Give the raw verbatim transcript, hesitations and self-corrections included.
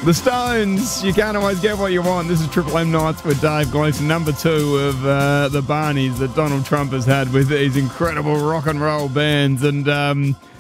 The Stones, you can't always get what you want. This is Triple M Nights with Dave Gleeson, number two of uh, the Barneys that Donald Trump has had with these incredible rock and roll bands. And um,